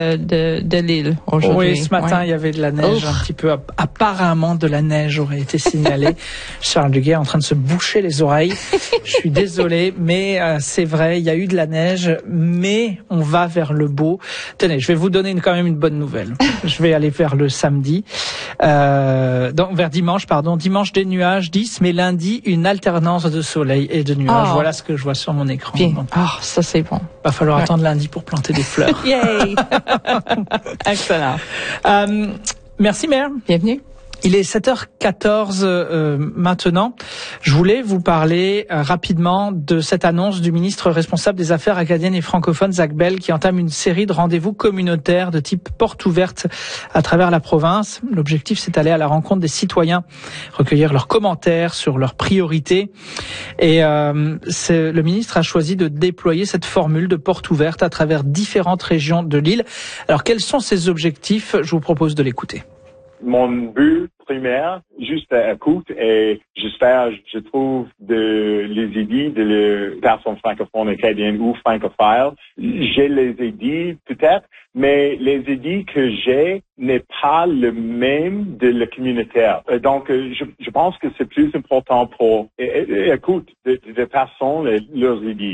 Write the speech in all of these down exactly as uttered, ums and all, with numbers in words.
de, de l'île aujourd'hui. Oui, ce matin, ouais. Il y avait de la neige, Ouf. un petit peu. Apparemment, de la neige aurait été signalée. Charles Duguay est en train de se boucher les oreilles. Je suis désolé, mais euh, c'est vrai, il y a eu de la neige, mais on va vers le beau. Tenez, je vais vous donner une, quand même une bonne nouvelle. Je vais aller vers le samedi, euh, donc vers dimanche, pardon. Dimanche, des nuages, dix, mais lundi, une alternance de soleil et de nuages. Oh. Voilà ce que je vois sur mon écran. Bien. Oh, ça c'est bon. Va falloir ouais. attendre lundi pour planter des fleurs. Yay! Excellent. Euh, merci, Mère. Bienvenue. Il est sept heures quatorze euh, maintenant. Je voulais vous parler euh, rapidement de cette annonce du ministre responsable des Affaires acadiennes et francophones, Zach Bell, qui entame une série de rendez-vous communautaires de type porte ouverte à travers la province. L'objectif, c'est d'aller à la rencontre des citoyens, recueillir leurs commentaires sur leurs priorités. Et euh, c'est, le ministre a choisi de déployer cette formule de porte ouverte à travers différentes régions de l'île. Alors, quels sont ces objectifs? Je vous propose de l'écouter. Mon but primaire, juste à écoute, et j'espère, je trouve, de les idées de les personnes francophones acadiennes ou francophiles. J'ai les idées, peut-être, mais les idées que j'ai n'est pas le même de la communautaire. Donc, je, je pense que c'est plus important pour, écoute, des de personnes, les, leurs idées.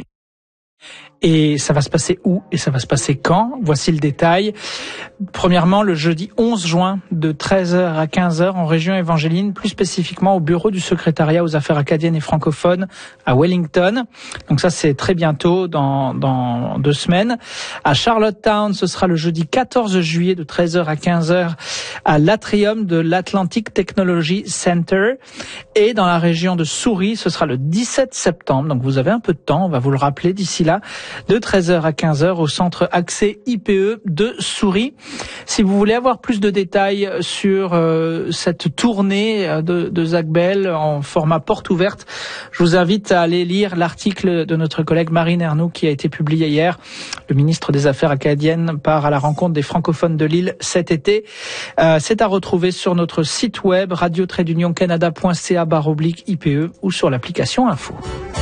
Et ça va se passer où et ça va se passer quand? Voici le détail. Premièrement, le jeudi onze juin de treize heures à quinze heures en région évangéline, plus spécifiquement au bureau du secrétariat aux affaires acadiennes et francophones à Wellington. Donc ça, c'est très bientôt, dans, dans deux semaines. À Charlottetown, ce sera le jeudi quatorze juillet de treize heures à quinze heures à l'atrium de l'Atlantic Technology Center. Et dans la région de Souris, ce sera le dix-sept septembre. Donc vous avez un peu de temps, on va vous le rappeler d'ici là, de treize heures à quinze heures au centre accès I P E de Souris. Si vous voulez avoir plus de détails sur euh, cette tournée de, de Zach Bell en format porte ouverte, je vous invite à aller lire l'article de notre collègue Marine Ernoult qui a été publié hier. Le ministre des Affaires acadiennes part à la rencontre des francophones de l'île cet été. Euh, c'est à retrouver sur notre site web radio tiret d'union canada point c a barre oblique I P E ou sur l'application Info.